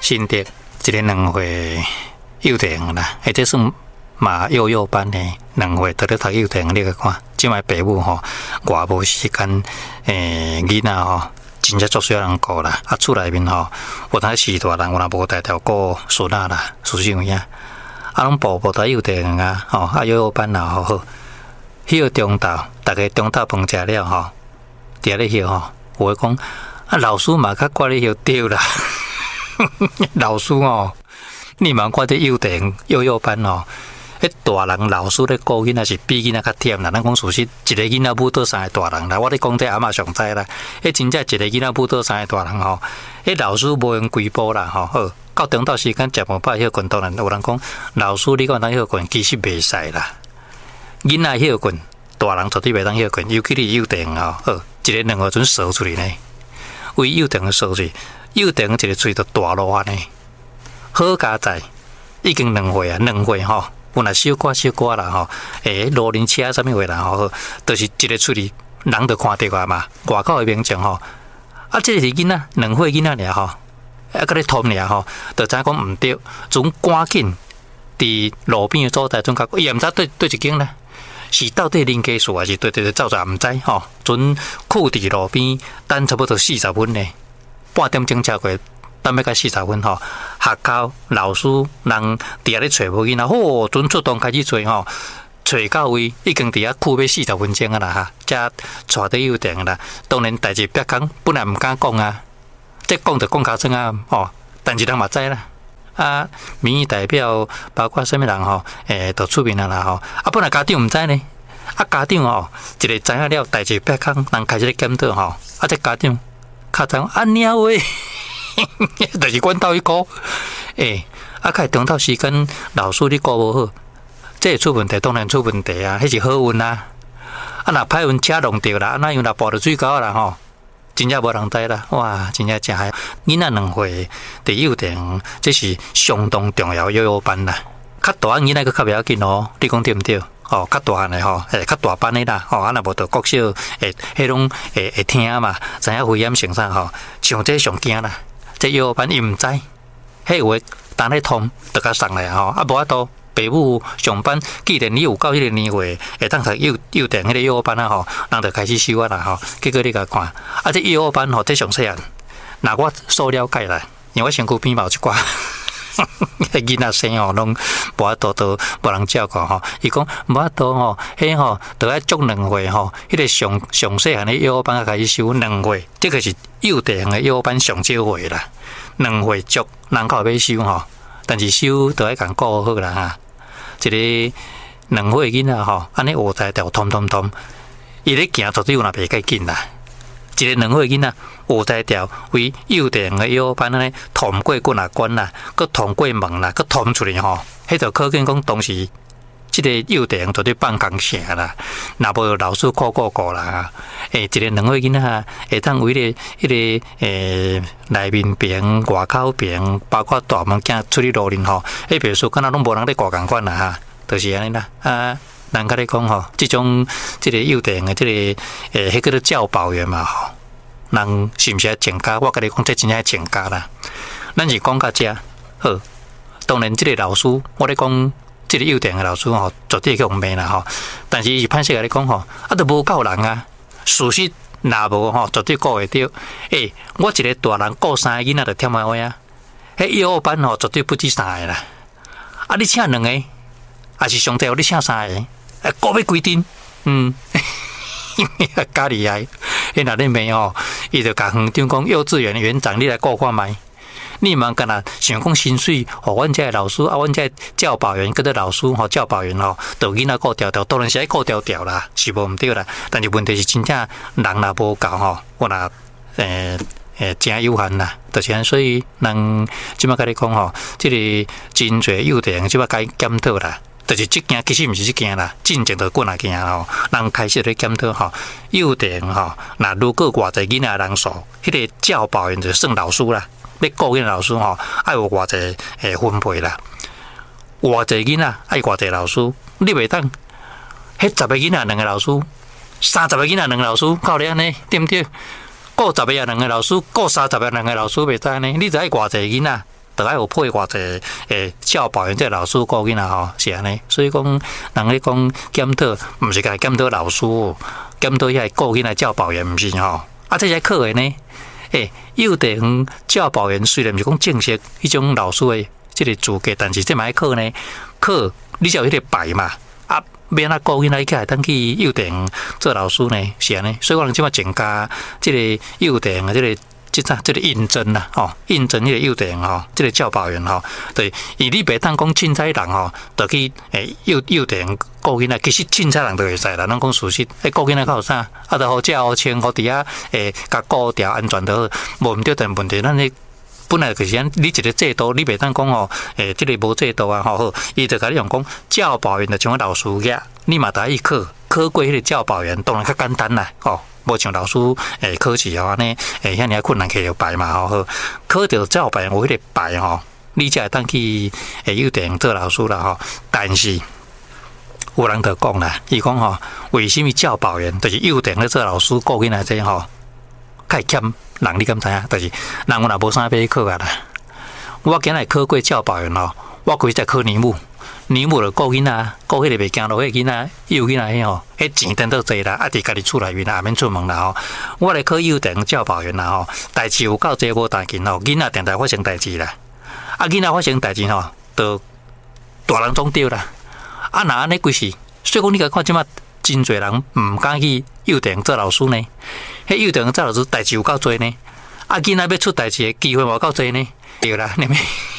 新竹一个2岁幼稚园啦，这算嘛幼班的2岁，都咧读幼稚园。你去看，即摆父母吼，偌无时间，囡仔吼，真正足少人顾啦。啊，厝内面吼，有当4大人，有若无大条顾孙仔啦，是啥物啊？啊，拢步在幼稚园啊，吼，啊幼班啦，好。迄个中昼，大家中昼饭食了吼，伫咧迄吼，有诶讲啊，老师嘛较乖咧迄对啦。老师哦，你嘛看这幼稚园幼班哦，迄大人老师咧顾囡仔是比囡仔较忝啦。咱讲事实，一个囡仔母倒3个大人啦。我咧讲这阿嬷上知啦。迄真正一个囡仔母倒3个大人吼，迄老师无用规步啦吼。好，到中昼时间食饭饱休困，当然有人讲老师你讲当休困，其实袂使啦。囡仔休困，大人绝对袂当休困，尤其是幼稚园哦，好，一个2个准扫出去呢，为幼稚园扫出去，幼稚园一个喙就大路安尼，好佳在已经2岁啊，2岁吼，有若小可啦吼，路人车啥物话啦吼，就是一个喙里人就看到啊嘛，外口的民众吼，啊，这是囡仔2岁囡仔尔吼，啊，搁咧通尔吼，就知影讲毋对，总赶紧伫路边的所在总甲，伊也毋知对一间啦。是到底人家数还是对走在唔知吼？准酷伫路边等差不多40分呢，半点钟才过，等要到40分吼。学校老师人伫遐咧找无囡仔，吼，准出动开始找吼，找到位已经伫遐酷要40分钟啊啦哈，才带到幼稚园啦。当然代志别讲，本来唔敢讲啊，这讲就讲较真啊吼，但是人嘛知啦。啊，民意代表包括什么人吼？都出面啦吼。啊，本来家长唔知呢，啊家长吼，一个知影了代志别讲，人开始咧检讨吼。啊，这家长较知啊鸟喂，就是管到伊顾。啊，开中昼时间老师你顾无好，这出问题当然出问题啊，迄是好运啊。啊，若歹运车弄着啦，啊那样若跋到水沟啦吼。真正无人知啦，哇！真正真害。囡仔2岁伫幼稚园，这是相当重要幼班啦。较大囡仔佫较袂要紧哦，你讲对毋对？哦，较大汉的吼，较大班的啦，吼，啊若无着国小，迄拢会听嘛，知影危险性啥吼，像这上惊啦。这幼班伊毋知，迄话等咧通，就甲送来吼，啊无法度。父母上班，既然你有到迄个年岁，会当读幼稚园迄个幼班啊吼，人就开始收啊啦吼。结果你甲看，啊这幼班吼，这上细汉，那我所了解啦，因为我身躯边嘛有一寡囡仔生吼，拢无法度都无人照顾吼。伊讲无法度吼，迄吼都要足2岁吼，迄个上细汉的幼班开始收2岁，这个是幼稚园的幼班上少岁啦，2岁足人口要收吼。但是收都要共顾好啦哈，一个2岁囡仔吼，安尼学才条通，伊咧行绝对有若袂介紧啦。一个2岁囡仔学才条为幼稚园的幼班安尼通过几啊关啦，佮通过门啦，佮通出去吼，迄就可见讲当时。这个幼稚园绝对放工成啦，若无老师顾啦，一个2岁囡仔会当为咧迄个内面边、外口边，包括大门囝出去路人吼，比如说敢若拢无人咧顾共款啦哈，就是安尼啦啊。人家咧讲吼，这个幼稚园的这个迄个教保员嘛吼，人是毋是请假？我甲你讲，这真正请假啦。咱是讲到这好，当然这个老师，我咧讲。这个幼稚园的老师吼，绝对去用骂啦吼。但是伊歹势甲你讲吼，啊都无够人啊。事实若无吼，绝对顾会着。我一个大人顾3个囡仔就忝啊话啊。迄幼班吼，绝对不止3个啦。啊，你请2个，还是上帝你请3个，顾要规定，加厉害。若咧骂吼，伊就甲园长讲，幼稚园园长你来顾看卖。你们干那想讲薪水，互阮这老师啊，阮这教保员跟着老师吼，教保员吼，都囡仔顾调调，当然是爱顾调调啦，是无毋对啦。但是问题是真正人若无够吼，我若真有限啦，就是安。所以人即摆甲你讲吼，即个真侪幼稚园即摆该检讨啦。就是即件，其实毋是即件啦，进前就过哪件吼，人开始咧检讨吼，幼稚园吼，那如果偌侪囡仔人数，迄个教保员就算老师啦。要顾囡仔老师吼，爱有偌济分配啦，偌济囡仔爱偌济老师，你袂当，迄10个囡仔2个老师，30个囡仔2个老师，够咧安尼，对毋对？顾10个2个老师，顾30个2个老师袂使安尼，你就爱偌济囡仔， 得要有配偌济教保员这老师顾囡仔吼，是安尼。所以讲，人咧讲检讨，毋是甲检讨老师，检讨遐顾囡仔教保员，毋是吼。啊，这些课的呢，幼稚园教保员虽然毋是讲正式迄种老师的这个资格，但是这嘛要考呢，考你才有迄个牌嘛。啊，免啊顾囡仔起来，等去幼稚园做老师呢，是安尼。所以我人即马增加这个幼稚园的这个应征啦，应征迄个幼稚园这个教保员对，以你袂当讲凊彩人就去幼稚园顾囡仔，其实凊彩人都会使啦。咱讲事实，顾囡仔较有啥？啊，就好食好穿，好伫遐甲顾条安全都好，无毋对等问题。咱咧本来就是咱你一个制度，你袂当讲这个无制度啊，好，伊就甲你用讲教保员就像老师遐，你嘛得去考过迄个教保员，当然较简单啦，无像老师考试安尼遐尔困难摕着牌嘛好，考着教保员有迄个牌你才会当去幼稚园做老师啦但是有人就讲啦，伊讲为什么教保员就是幼稚园咧做老师顾囡仔这较会欠人？你敢知影？就是人有若无啥要考啊啦。我今日考过教保员我规则考年务。年务就顾囡仔，顾迄个袂惊落，迄囡仔幼囡仔迄钱等到济啦，伫家己厝内面啦，也免出门啦我来考幼稚园教保员啦代志有够济无但紧囡仔定定发生代志啦，囡仔发生代志就大人总对啦。若安尼规事，所以讲你甲看即马真侪人毋敢去幼稚园做老师呢。迄幼稚园做老师代志有够济呢，囡仔要出代志的机会有够济呢。对啦，你咪